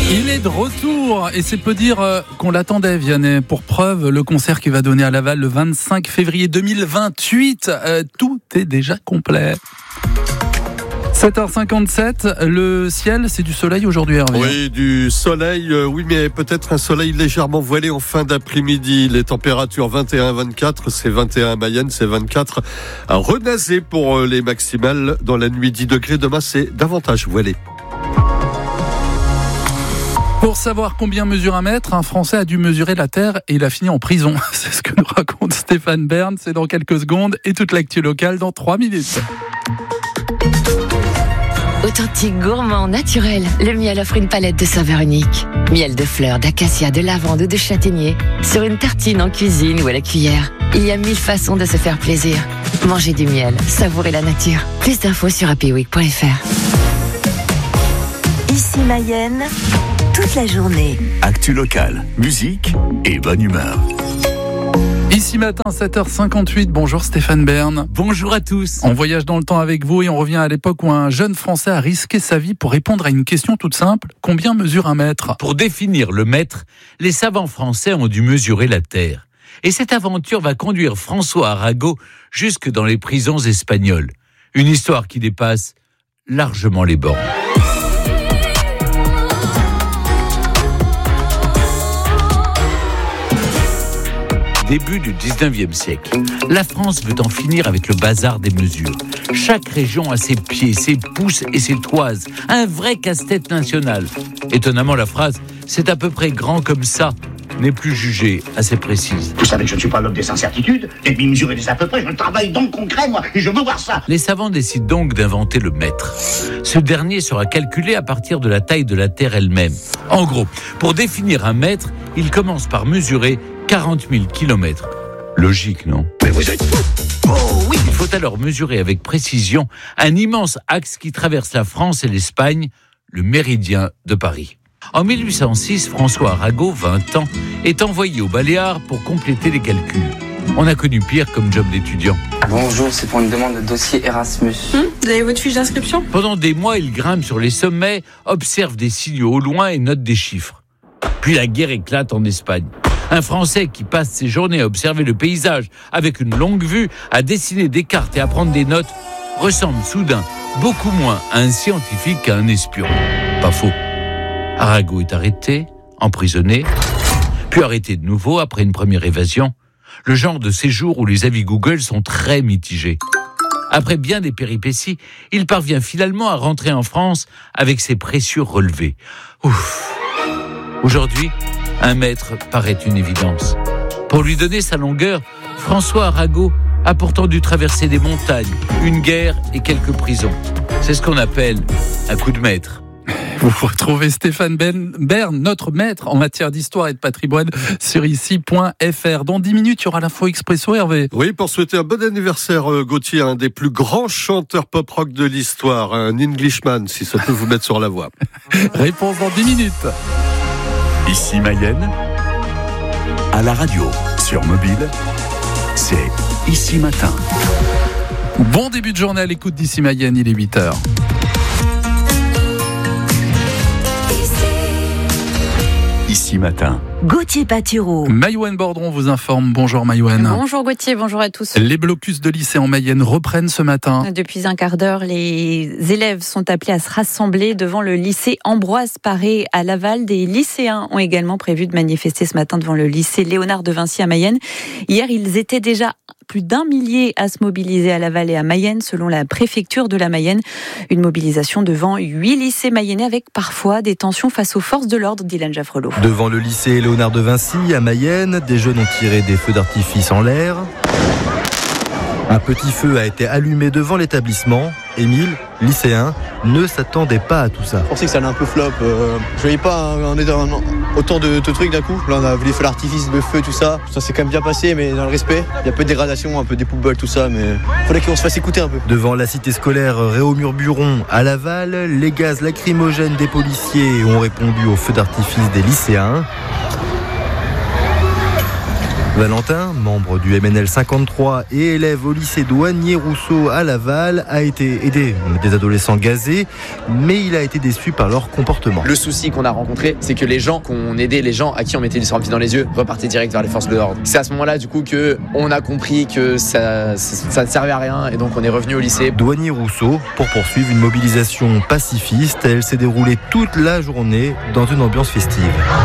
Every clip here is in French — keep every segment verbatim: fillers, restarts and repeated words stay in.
Il est de retour et c'est peu dire qu'on l'attendait, Vianney. Pour preuve, le concert qu'il va donner à Laval le vingt-cinq février deux mille vingt-huit, euh, tout est déjà complet. sept heures cinquante-sept, le ciel, c'est du soleil aujourd'hui, Hervé. Oui, du soleil, euh, oui, mais peut-être un soleil légèrement voilé en fin d'après-midi. Les températures vingt et un vingt-quatre, c'est vingt et un à Mayenne, c'est vingt-quatre à Renazé pour les maximales. Dans la nuit, dix degrés. Demain, c'est davantage voilé. Pour savoir combien mesure un mètre, un Français a dû mesurer la Terre et il a fini en prison. C'est ce que nous raconte Stéphane Bern. C'est dans quelques secondes et toute l'actu locale dans trois minutes. Authentique, gourmand, naturel, le miel offre une palette de saveurs uniques. Miel de fleurs, d'acacia, de lavande ou de châtaignier. Sur une tartine en cuisine ou à la cuillère. Il y a mille façons de se faire plaisir. Mangez du miel, savourez la nature. Plus d'infos sur happy week point f r. Ici Mayenne, toute la journée. Actu locale, musique et bonne humeur. Ici matin, sept heures cinquante-huit, bonjour Stéphane Bern. Bonjour à tous. On voyage dans le temps avec vous et on revient à l'époque où un jeune Français a risqué sa vie pour répondre à une question toute simple. Combien mesure un mètre ? Pour définir le mètre, les savants français ont dû mesurer la Terre. Et cette aventure va conduire François Arago jusque dans les prisons espagnoles. Une histoire qui dépasse largement les bornes. Début du dix-neuvième siècle. La France veut en finir avec le bazar des mesures. Chaque région a ses pieds, ses pouces et ses toises. Un vrai casse-tête national. Étonnamment, la phrase « c'est à peu près grand comme ça » n'est plus jugée assez précise. Vous savez que je ne suis pas l'homme des incertitudes, et puis mesurer des à peu près, je travaille dans le concret, moi, et je veux voir ça. Les savants décident donc d'inventer le mètre. Ce dernier sera calculé à partir de la taille de la Terre elle-même. En gros, pour définir un mètre, ils commencent par mesurer quarante mille kilomètres. Logique, non ? Mais vous êtes fous. Oh oui, il faut alors mesurer avec précision un immense axe qui traverse la France et l'Espagne, le méridien de Paris. En mille huit cent six, François Arago, vingt ans, est envoyé aux Baléares pour compléter les calculs. On a connu pire comme job d'étudiant. Bonjour, c'est pour une demande de dossier Erasmus. Hum, vous avez votre fiche d'inscription ? Pendant des mois, il grimpe sur les sommets, observe des signaux au loin et note des chiffres. Puis la guerre éclate en Espagne. Un Français qui passe ses journées à observer le paysage avec une longue vue, à dessiner des cartes et à prendre des notes, ressemble soudain beaucoup moins à un scientifique qu'à un espion. Pas faux. Arago est arrêté, emprisonné, puis arrêté de nouveau après une première évasion. Le genre de séjour où les avis Google sont très mitigés. Après bien des péripéties, il parvient finalement à rentrer en France avec ses précieux relevés. Ouf. Aujourd'hui, un mètre paraît une évidence. Pour lui donner sa longueur, François Arago a pourtant dû traverser des montagnes, une guerre et quelques prisons. C'est ce qu'on appelle un coup de maître. Vous retrouvez Stéphane Bern, notre maître en matière d'histoire et de patrimoine, sur ici point f r. Dans dix minutes, il y aura l'info expresso, Hervé. Oui, pour souhaiter un bon anniversaire, Gauthier, un des plus grands chanteurs pop-rock de l'histoire, un Englishman, si ça peut vous mettre sur la voie. Réponse dans dix minutes. Ici Mayenne, à la radio, sur mobile, c'est Ici Matin. Bon début de journée à l'écoute d'Ici Mayenne, il est huit heures. Ici Matin. Gauthier Patureau. Maïwen Bordron vous informe. Bonjour Maïwen. Bonjour Gauthier, bonjour à tous. Les blocus de lycée en Mayenne reprennent ce matin. Depuis un quart d'heure, les élèves sont appelés à se rassembler devant le lycée Ambroise Paré à Laval. Des lycéens ont également prévu de manifester ce matin devant le lycée Léonard de Vinci à Mayenne. Hier, ils étaient déjà plus d'un millier à se mobiliser à Laval et à Mayenne, selon la préfecture de la Mayenne. Une mobilisation devant huit lycées mayennais avec parfois des tensions face aux forces de l'ordre, Dylan Jaffrelot. Devant le lycée Léonard de Vinci à Mayenne, des jeunes ont tiré des feux d'artifice en l'air. Un petit feu a été allumé devant l'établissement. Émile, lycéen, ne s'attendait pas à tout ça. Je pensais que ça allait un peu flop. Euh, je voyais pas un, un, un, autant de, de trucs d'un coup. Là, on a vu les feux d'artifice, de feu, tout ça. Ça s'est quand même bien passé, mais dans le respect. Il y a un peu de dégradation, un peu des poubelles, tout ça, mais il faudrait qu'on se fasse écouter un peu. Devant la cité scolaire Réaumur-Buron à Laval, les gaz lacrymogènes des policiers ont répondu aux feux d'artifice des lycéens. Valentin, membre du M N L cinquante-trois et élève au lycée Douanier-Rousseau à Laval, a été aidé des adolescents gazés, mais il a été déçu par leur comportement. Le souci qu'on a rencontré, c'est que les gens qu'on aidait, les gens à qui on mettait du serampis dans les yeux, repartaient direct vers les forces de l'ordre. C'est à ce moment-là, du coup, que on a compris que ça, ça, ça ne servait à rien et donc on est revenu au lycée. Douanier-Rousseau pour poursuivre une mobilisation pacifiste. Elle s'est déroulée toute la journée dans une ambiance festive.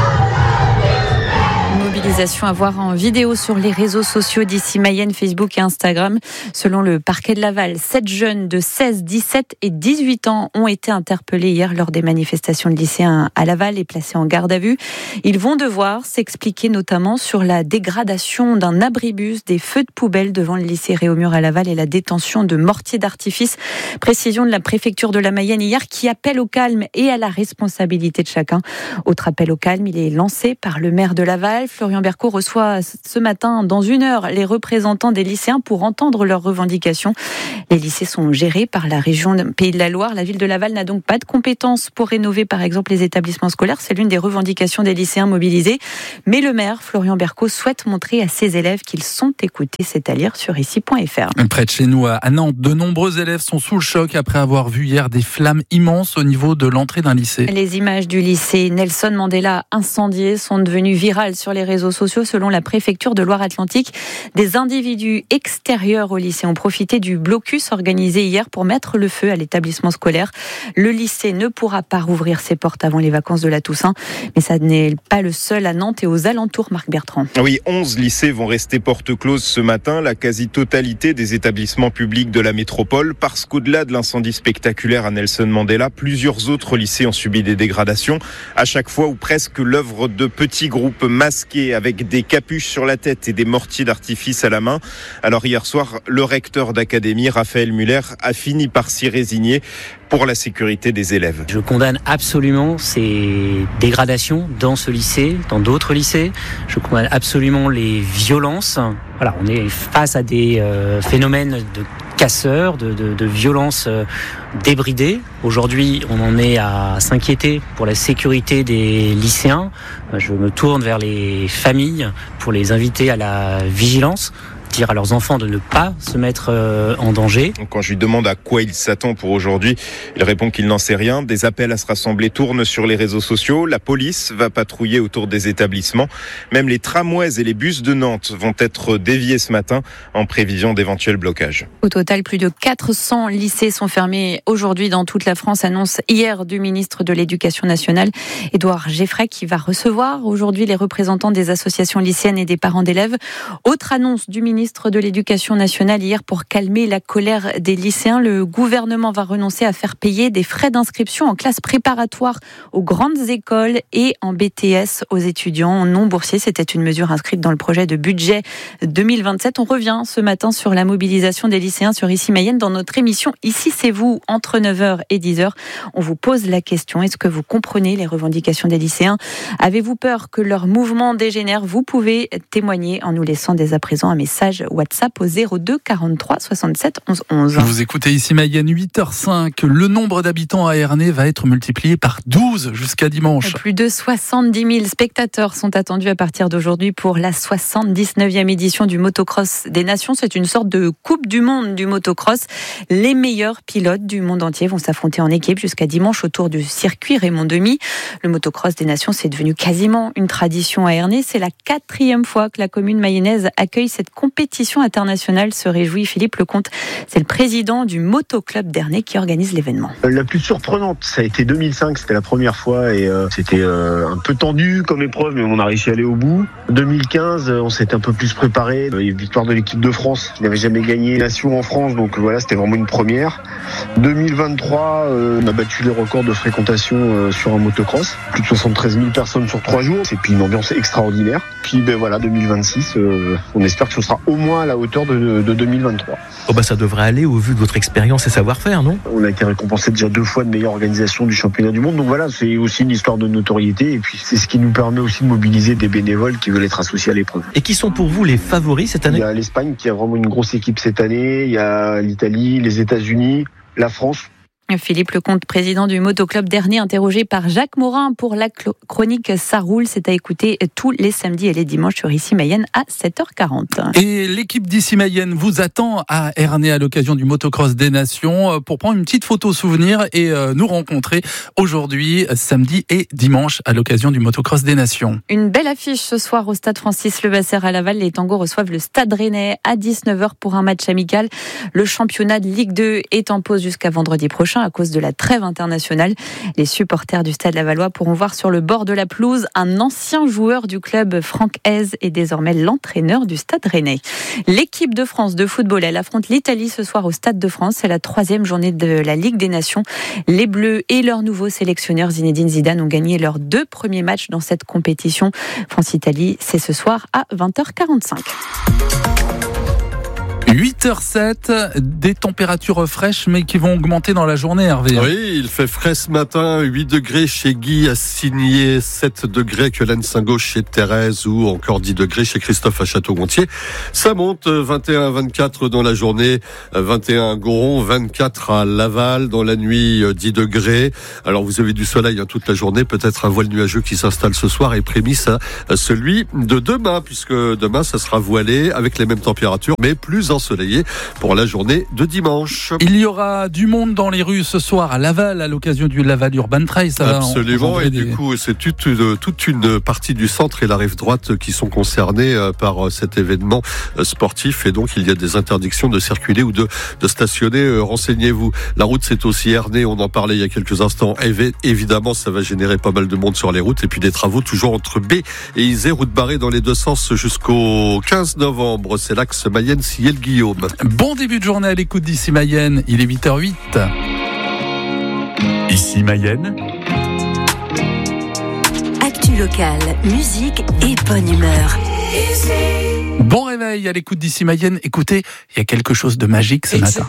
Mobilisation à voir en vidéo sur les réseaux sociaux d'Ici Mayenne, Facebook et Instagram. Selon le parquet de Laval, sept jeunes de seize, dix-sept et dix-huit ans ont été interpellés hier lors des manifestations de lycéens à Laval et placés en garde à vue. Ils vont devoir s'expliquer notamment sur la dégradation d'un abribus, des feux de poubelle devant le lycée Réaumur à Laval et la détention de mortiers d'artifice. Précision de la préfecture de la Mayenne hier qui appelle au calme et à la responsabilité de chacun. Autre appel au calme, il est lancé par le maire de Laval. Florian Berco reçoit ce matin, dans une heure, les représentants des lycéens pour entendre leurs revendications. Les lycées sont gérés par la région Pays de la Loire. La ville de Laval n'a donc pas de compétences pour rénover, par exemple, les établissements scolaires. C'est l'une des revendications des lycéens mobilisés. Mais le maire, Florian Berco, souhaite montrer à ses élèves qu'ils sont écoutés. C'est à lire sur ici point f r. Près de chez nous, à Nantes, de nombreux élèves sont sous le choc après avoir vu hier des flammes immenses au niveau de l'entrée d'un lycée. Les images du lycée Nelson Mandela incendié sont devenues virales sur les réseaux sociaux. Selon la préfecture de Loire-Atlantique, des individus extérieurs au lycée ont profité du blocus organisé hier pour mettre le feu à l'établissement scolaire. Le lycée ne pourra pas rouvrir ses portes avant les vacances de la Toussaint, mais ça n'est pas le seul à Nantes et aux alentours, Marc Bertrand. Oui, onze lycées vont rester porte close ce matin, la quasi-totalité des établissements publics de la métropole, parce qu'au-delà de l'incendie spectaculaire à Nelson Mandela, plusieurs autres lycées ont subi des dégradations, à chaque fois ou presque l'œuvre de petits groupes masqués avec des capuches sur la tête et des mortiers d'artifice à la main. Alors hier soir, le recteur d'académie, Raphaël Muller, a fini par s'y résigner pour la sécurité des élèves. Je condamne absolument ces dégradations dans ce lycée, dans d'autres lycées. Je condamne absolument les violences. Voilà, on est face à des euh, phénomènes de casseurs, de, de, de violences euh, débridées. Aujourd'hui, on en est à s'inquiéter pour la sécurité des lycéens. Je me tourne vers les familles pour les inviter à la vigilance, dire à leurs enfants de ne pas se mettre euh, en danger. Quand je lui demande à quoi il s'attend pour aujourd'hui, il répond qu'il n'en sait rien. Des appels à se rassembler tournent sur les réseaux sociaux. La police va patrouiller autour des établissements. Même les tramways et les bus de Nantes vont être déviés ce matin en prévision d'éventuels blocages. Au total, plus de quatre cents lycées sont fermés aujourd'hui dans toute la France, annonce hier du ministre de l'Éducation nationale, Édouard Geffray, qui va recevoir aujourd'hui les représentants des associations lycéennes et des parents d'élèves. Autre annonce du ministre ministre de l'Éducation nationale hier pour calmer la colère des lycéens. Le gouvernement va renoncer à faire payer des frais d'inscription en classe préparatoire aux grandes écoles et en B T S aux étudiants non boursiers. C'était une mesure inscrite dans le projet de budget deux mille vingt-sept. On revient ce matin sur la mobilisation des lycéens sur Ici Mayenne dans notre émission Ici c'est vous entre neuf heures et dix heures. On vous pose la question, est-ce que vous comprenez les revendications des lycéens? Avez-vous peur que leur mouvement dégénère? Vous pouvez témoigner en nous laissant dès à présent un message WhatsApp au zéro deux quarante-trois soixante-sept onze onze. Vous écoutez Ici Mayenne, huit heures cinq. Le nombre d'habitants à Ernée va être multiplié par douze jusqu'à dimanche. Plus de soixante-dix mille spectateurs sont attendus à partir d'aujourd'hui pour la soixante-dix-neuvième édition du Motocross des Nations. C'est une sorte de Coupe du Monde du motocross. Les meilleurs pilotes du monde entier vont s'affronter en équipe jusqu'à dimanche autour du circuit Raymond Demy. Le Motocross des Nations, c'est devenu quasiment une tradition à Ernée. C'est la quatrième fois que la commune mayonnaise accueille cette compétition internationale, se réjouit Philippe Lecomte. C'est le président du Motoclub d'Ernée qui organise l'événement. La plus surprenante, ça a été deux mille cinq, c'était la première fois et euh, c'était euh, un peu tendu comme épreuve, mais on a réussi à aller au bout. deux mille quinze, on s'était un peu plus préparé. Il y a eu victoire de l'équipe de France qui n'avait jamais gagné nation en France, donc voilà, c'était vraiment une première. deux mille vingt-trois, euh, on a battu les records de fréquentation euh, sur un motocross. Plus de soixante-treize mille personnes sur trois jours. C'est puis une ambiance extraordinaire. Puis ben voilà, deux mille vingt-six, euh, on espère que ce sera au moins à la hauteur de, de deux mille vingt-trois. Oh bah ça devrait aller au vu de votre expérience et savoir-faire, non? On a été récompensé déjà deux fois de meilleure organisation du championnat du monde. Donc voilà, c'est aussi une histoire de notoriété et puis c'est ce qui nous permet aussi de mobiliser des bénévoles qui veulent être associés à l'épreuve. Et qui sont pour vous les favoris cette année? Il y a l'Espagne qui a vraiment une grosse équipe cette année, il y a l'Italie, les États-Unis, la France. Philippe Lecomte, président du Motoclub d'Ernée, interrogé par Jacques Morin pour la chronique Ça roule. C'est à écouter tous les samedis et les dimanches sur Ici Mayenne à sept heures quarante. Et l'équipe d'Ici Mayenne vous attend à Ernée à l'occasion du Motocross des Nations pour prendre une petite photo souvenir et nous rencontrer aujourd'hui, samedi et dimanche à l'occasion du Motocross des Nations. Une belle affiche ce soir au stade Francis Levasseur à Laval. Les Tangos reçoivent le Stade Rennais à dix-neuf heures pour un match amical. Le championnat de Ligue deux est en pause jusqu'à vendredi prochain à cause de la trêve internationale. Les supporters du Stade Lavallois pourront voir sur le bord de la pelouse un ancien joueur du club, Franck Hez, et désormais l'entraîneur du Stade Rennais. L'équipe de France de football, elle affronte l'Italie ce soir au Stade de France. C'est la troisième journée de la Ligue des Nations. Les Bleus et leur nouveau sélectionneur Zinedine Zidane ont gagné leurs deux premiers matchs dans cette compétition. France-Italie, c'est ce soir à vingt heures quarante-cinq. huit heures sept, des températures fraîches mais qui vont augmenter dans la journée, Hervé. Oui, il fait frais ce matin, huit degrés chez Guy à Signé, sept degrés que Saint-Gauche chez Thérèse ou encore dix degrés chez Christophe à Château-Gontier. Ça monte, vingt et un à vingt-quatre dans la journée, vingt et un à Goron, vingt-quatre à Laval, dans la nuit dix degrés. Alors vous avez du soleil hein, toute la journée, peut-être un voile nuageux qui s'installe ce soir et prémisse à, à celui de demain, puisque demain ça sera voilé avec les mêmes températures mais plus ensoleillé pour la journée de dimanche. Il y aura du monde dans les rues ce soir à Laval à l'occasion du Laval Urban Trail. Ça Absolument, va et des... du coup c'est toute une, toute une partie du centre et la rive droite qui sont concernés par cet événement sportif et donc il y a des interdictions de circuler ou de, de stationner. Renseignez-vous. La route c'est aussi Ernée, on en parlait il y a quelques instants. Évidemment ça va générer pas mal de monde sur les routes et puis des travaux toujours entre B et Isère, route barrée dans les deux sens jusqu'au quinze novembre. C'est l'axe Mayenne-Sillel-Guillaume. Bon début de journée à l'écoute d'Ici Mayenne, il est huit heures huit. Ici Mayenne. Actu locale, musique et bonne humeur. Bon réveil à l'écoute d'Ici Mayenne. Écoutez, il y a quelque chose de magique ce matin.